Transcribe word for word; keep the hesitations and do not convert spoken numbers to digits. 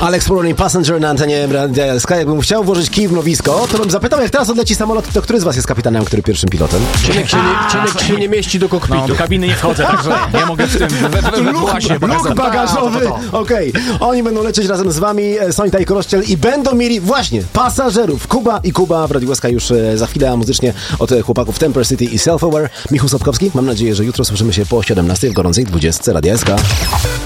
Alex Spurley, Passenger na antenie Radia S K. Jakbym chciał włożyć kij w mrowisko, to bym zapytał, jak teraz odleci samolot, to który z was jest kapitanem, a który pierwszym pilotem? Cinek się nie, Cinek się nie mieści do kokpitu. No, do kabiny nie wchodzę, także nie mogę w tym we, we, we, we Luk, luk bagażowy. Okej, okay. Oni będą lecieć razem z wami, Sonita i Koroszciel, i będą mieli właśnie pasażerów. Kuba i Kuba w Radiu S K już za chwilę, a muzycznie od chłopaków Temper City i Self Aware. Michał Sapkowski, mam nadzieję, że jutro słyszymy się po siedemnastej w gorącej dwudziestce Radia S K.